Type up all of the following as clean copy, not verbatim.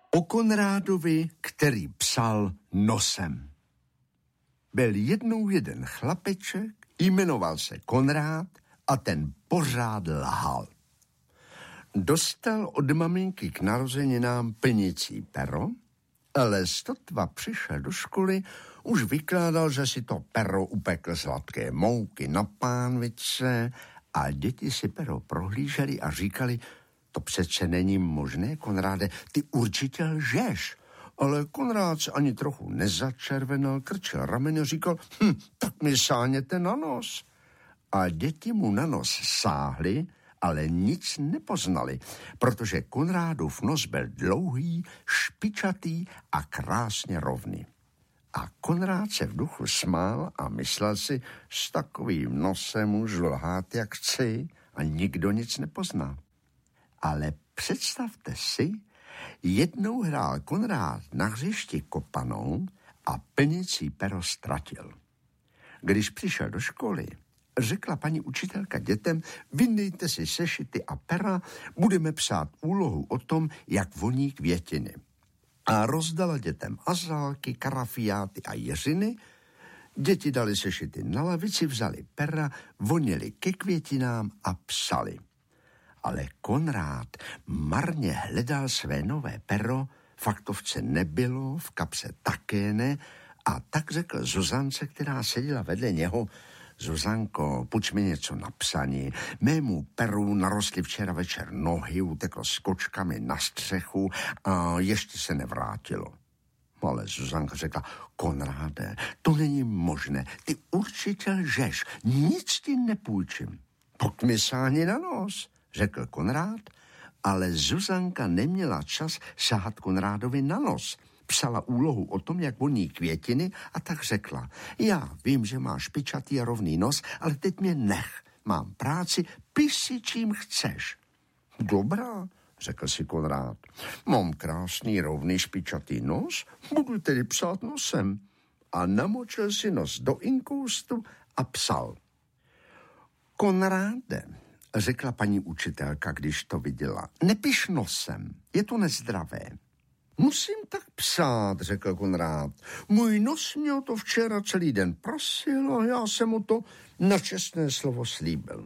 O Konrádovi, který psal nosem. Byl jednou jeden chlapeček, jmenoval se Konrád a ten pořád lhal. Dostal od maminky k narozeninám plnicí pero, ale sotva přišel do školy, už vykládal, že si to pero upekl sladké mouky na pánvice a děti si pero prohlíželi a říkali, to přece není možné, Konráde, ty určitě lžeš. Ale Konrád se ani trochu nezačervenal, krčil rameny a říkal, tak mi sáhněte na nos. A děti mu na nos sáhly, ale nic nepoznali, protože Konrádův nos byl dlouhý, špičatý a krásně rovný. A Konrád se v duchu smál a myslel si, s takovým nosem můžu lhát, jak chci a nikdo nic nepozná. Ale představte si, jednou hrál Konrád na hřišti kopanou a plnicí pero ztratil. Když přišel do školy, řekla paní učitelka dětem, vyndejte si sešity a pera, budeme psát úlohu o tom, jak voní květiny. A rozdala dětem azálky, karafiáty a jeřiny. Děti dali sešity na lavici, vzali pera, vonili ke květinám a psali. Ale Konrád marně hledal své nové pero, v faktovce nebylo, v kapse také ne, a tak řekl Zuzance, která seděla vedle něho, Zuzanko, půjč mi něco na psaní. Mému peru narostly včera večer nohy, uteklo s kočkami na střechu a ještě se nevrátilo. Ale Zuzanka řekla, Konráde, to není možné, ty určitě lžeš, nic ti nepůjčím. Pojď mi sáhni na nos, řekl Konrád, ale Zuzanka neměla čas sahat Konrádovi na nos. Psala úlohu o tom, jak voní květiny a tak řekla, já vím, že máš špičatý a rovný nos, ale teď mě nech, mám práci, piš si čím chceš. Dobrá, řekl si Konrád, mám krásný rovný špičatý nos, budu tedy psát nosem. A namočil si nos do inkoustu a psal. Konráde, řekla paní učitelka, když to viděla, nepiš nosem, je to nezdravé. Musím tak psát, řekl Konrád. Můj nos mě o to včera celý den prosil a já jsem mu to na čestné slovo slíbil.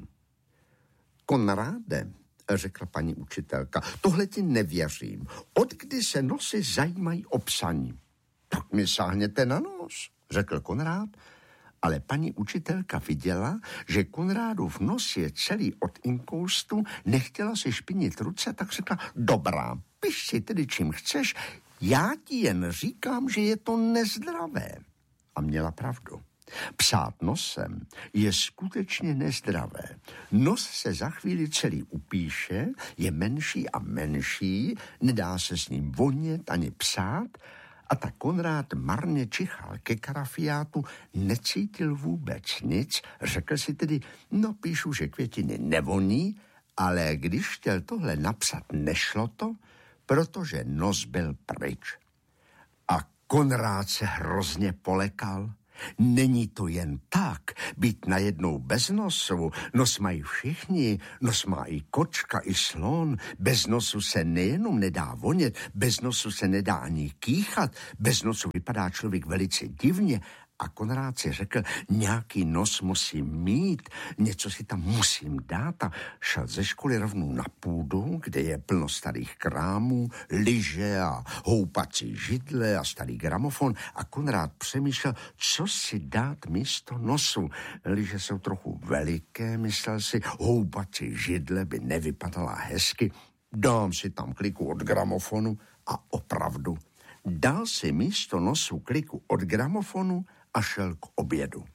Konráde, řekla paní učitelka, tohle ti nevěřím. Odkdy se nosy zajímají o psaní? Tak mi sáhněte na nos, řekl Konrád, ale paní učitelka viděla, že Konrádův nos je celý od inkoustu, nechtěla si špinit ruce, tak řekla, dobrá, piš si tedy čím chceš, já ti jen říkám, že je to nezdravé. A měla pravdu. Psát nosem je skutečně nezdravé. Nos se za chvíli celý upíše, je menší a menší, nedá se s ním vonět ani psát, a tak Konrád marně čichal ke karafiátu, necítil vůbec nic, řekl si tedy, no píšu, že květiny nevoní, ale když chtěl tohle napsat, nešlo to, protože nos byl pryč. A Konrád se hrozně polekal. Není to jen tak, být najednou bez nosu. Nos mají všichni, nos má i kočka, i slon. Bez nosu se nejenom nedá vonět, bez nosu se nedá ani kýchat, bez nosu vypadá člověk velice divně. A Konrád si řekl, nějaký nos musím mít, něco si tam musím dát a šel ze školy rovnou na půdu, kde je plno starých krámů, lyže a houpací židle a starý gramofon a Konrád přemýšlel, co si dát místo nosu. Lyže jsou trochu veliké, myslel si, houpací židle by nevypadala hezky, dám si tam kliku od gramofonu a opravdu dal si místo nosu kliku od gramofonu a šel k obědu.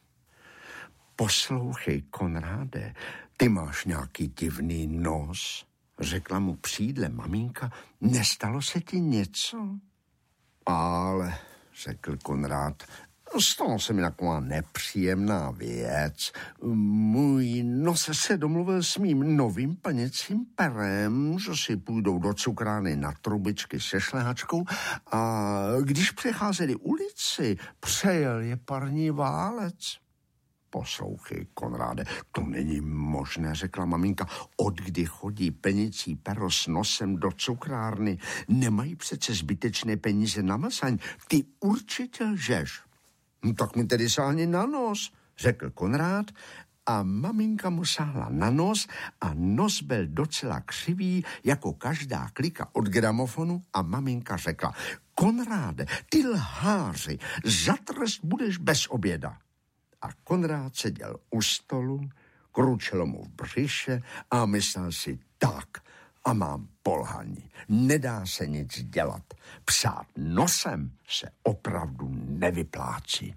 Poslouchej, Konráde, ty máš nějaký divný nos, řekla mu při jídle maminka, nestalo se ti něco? Ale, řekl Konrád, stala se mi taková nepříjemná věc. Můj nos se domluvil s mým novým plnicím perem, že si půjdou do cukrárny na trubičky se šlehačkou a když přecházeli ulici, přejel je parní válec. Poslouchej, Konráde, to není možné, řekla maminka. Od kdy chodí penicí pero s nosem do cukrárny? Nemají přece zbytečné peníze na masaň. Ty určitě lžeš. No tak mi tedy sáhni na nos, řekl Konrád a maminka mu sáhla na nos a nos byl docela křivý, jako každá klika od gramofonu a maminka řekla: Konráde, ty lháři, za trest budeš bez oběda. A Konrád seděl u stolu, kručelo mu v břiše a myslel si: tak, a mám polhaní, nedá se nic dělat. Psát nosem se opravdu nevyplácí.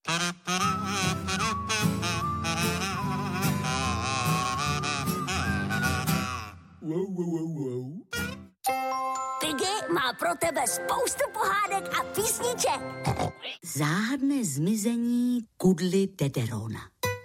Piggy má pro tebe spoustu pohádek a písniček. Záhadné zmizení kudly Dederona.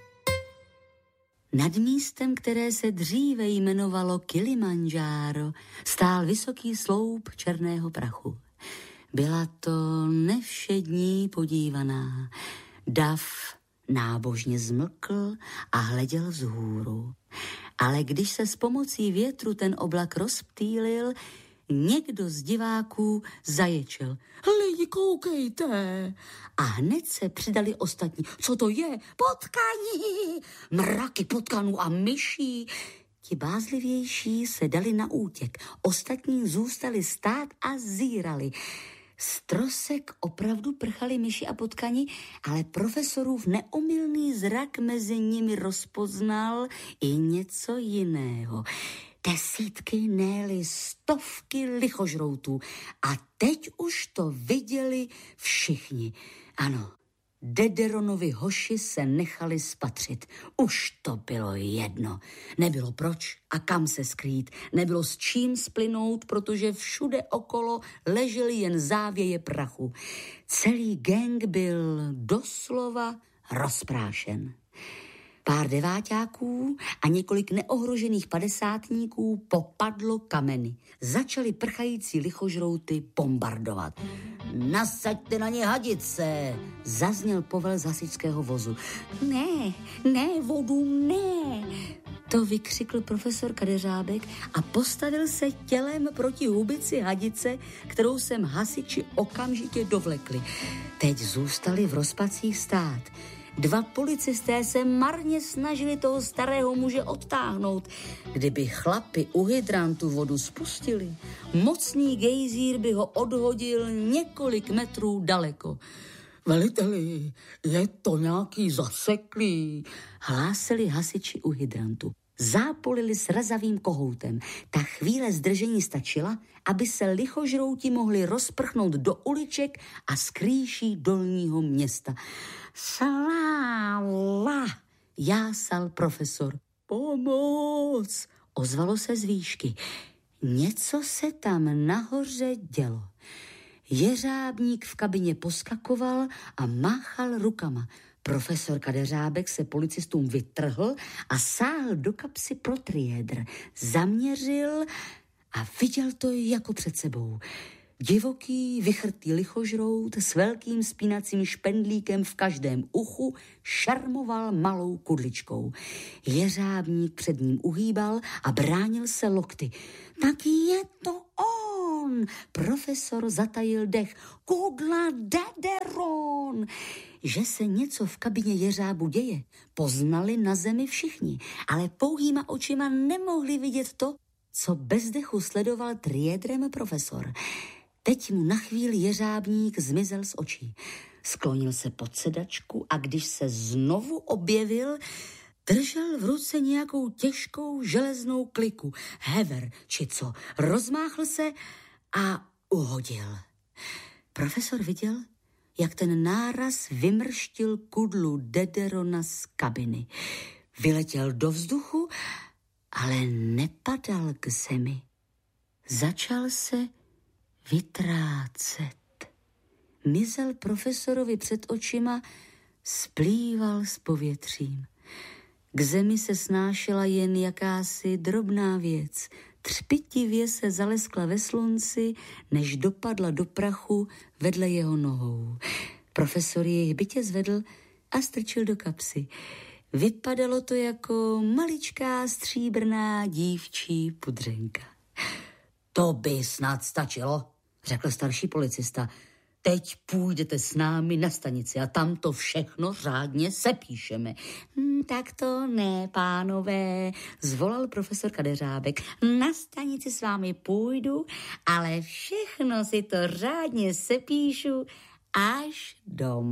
Nad místem, které se dříve jmenovalo Kilimandžáro, stál vysoký sloup černého prachu. Byla to nevšední podívaná. Dav nábožně zmlkl a hleděl vzhůru. Ale když se s pomocí větru ten oblak rozptýlil, někdo z diváků zaječel: Lidi, koukejte! A hned se přidali ostatní. Co to je? Potkaní! Mraky potkanů a myší. Ti bázlivější se dali na útěk. Ostatní zůstali stát a zírali. Z trosek opravdu prchali myši a potkani, ale profesorův neomylný zrak mezi nimi rozpoznal i něco jiného. Desítky, ne-li stovky lichožroutů. A teď už to viděli všichni. Ano, Dederonovi hoši se nechali spatřit. Už to bylo jedno. Nebylo proč a kam se skrýt. Nebylo s čím splynout, protože všude okolo ležely jen závěje prachu. Celý gang byl doslova rozprášen. Pár deváťáků a několik neohrožených padesátníků popadlo kameny. Začali prchající lichožrouty bombardovat. Nasaďte na ně hadice, zazněl povel z hasičského vozu. Ne, vodu ne, to vykřikl profesor Kadeřábek a postavil se tělem proti hubici hadice, kterou sem hasiči okamžitě dovlekli. Teď zůstali v rozpacích stát. Dva policisté se marně snažili toho starého muže odtáhnout. Kdyby chlapi u hydrantu vodu spustili, mocný gejzír by ho odhodil několik metrů daleko. Veliteli, je to nějaký zaseklý, hlásili hasiči u hydrantu. Zápolili srazavým kohoutem. Ta chvíle zdržení stačila, aby se lichožrouti mohli rozprchnout do uliček a skrýší dolního města. Sláva, jásal profesor. Pomoc, ozvalo se z výšky. Něco se tam nahoře dělo. Jeřábník v kabině poskakoval a máchal rukama. Profesor Kadeřábek se policistům vytrhl a sáhl do kapsy pro triédr. Zaměřil a viděl to jako před sebou. Divoký, vychrtý lichožrout s velkým spínacím špendlíkem v každém uchu šarmoval malou kudličkou. Jeřábník před ním uhýbal a bránil se lokty. Tak je to on! Profesor zatajil dech. Kudla Dederon! Že se něco v kabině jeřábu děje, poznali na zemi všichni, ale pouhýma očima nemohli vidět to, co bez dechu sledoval triédrem profesor. Teď mu na chvíli jeřábník zmizel z očí. Sklonil se pod sedačku a když se znovu objevil, držel v ruce nějakou těžkou železnou kliku. Hever, či co, rozmáchl se a uhodil. Profesor viděl, jak ten náraz vymrštil kudlu Dederona z kabiny. Vyletěl do vzduchu, ale nepadal k zemi. Začal se vytrácet. Mizel profesorovi před očima, splýval s povětřím. K zemi se snášela jen jakási drobná věc. Třpitivě se zaleskla ve slunci, než dopadla do prachu vedle jeho nohou. Profesor jej hbitě zvedl a strčil do kapsy. Vypadalo to jako maličká stříbrná dívčí pudřenka. To by snad stačilo, řekl starší policista. Teď půjdete s námi na stanici a tam to všechno řádně sepíšeme. Tak to ne, pánové, zvolal profesor Kadeřábek. Na stanici s vámi půjdu, ale všechno si to řádně sepíšu až doma.